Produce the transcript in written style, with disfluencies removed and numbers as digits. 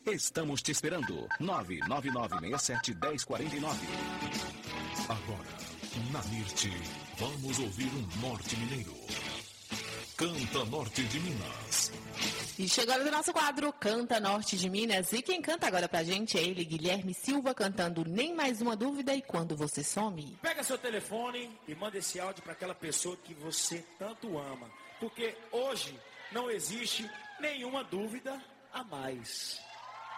Estamos te esperando. 999671049. Agora, na Mirte, vamos ouvir um norte mineiro. Canta Norte de Minas. E chegou do nosso quadro Canta Norte de Minas. E quem canta agora pra gente é ele, Guilherme Silva, cantando Nem Mais Uma Dúvida e Quando Você Some. Pega seu telefone e manda esse áudio para aquela pessoa que você tanto ama. Porque hoje não existe nenhuma dúvida a mais.